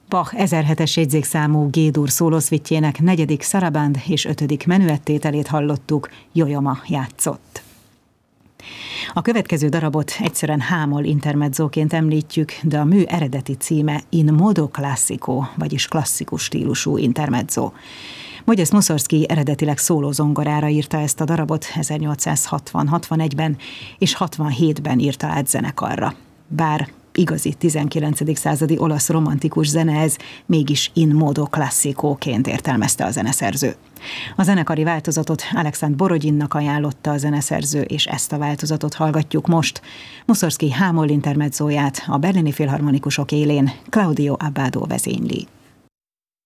Bach 1007-es jegyzékszámú G-dur szólószvitjének 4. szarabánd és 5. menüettételét hallottuk, Jojoma játszott. A következő darabot egyszerűen H-moll intermezzóként említjük, de a mű eredeti címe In modo classico, vagyis klasszikus stílusú intermezzó. Modest Mussorgsky eredetileg szólózongorára írta ezt a darabot 1860-61-ben, és 67-ben írta át zenekarra. Bár igazi 19. századi olasz romantikus zene ez, mégis in modo classicóként értelmezte a zeneszerző. A zenekari változatot Alexandr Borodinnak ajánlotta a zeneszerző, és ezt a változatot hallgatjuk most. Mussorgsky H-moll intermezzóját a Berlini Filharmonikusok élén Claudio Abbado vezényli.